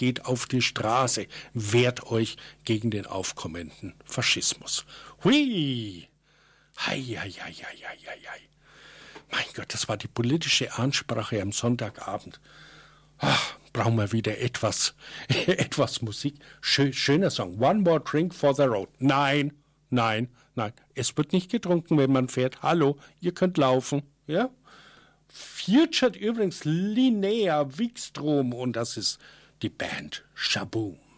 geht auf die Straße, wehrt euch gegen den aufkommenden Faschismus. Hui! Hei, hei, hei, hei, hei, hei. Mein Gott, das war die politische Ansprache am Sonntagabend. Ach, brauchen wir wieder etwas Musik. Schöner Song. One more drink for the road. Nein. Es wird nicht getrunken, wenn man fährt. Hallo, ihr könnt laufen. Ja? Featured übrigens Linnea Wikström und das ist die Band Shaboom.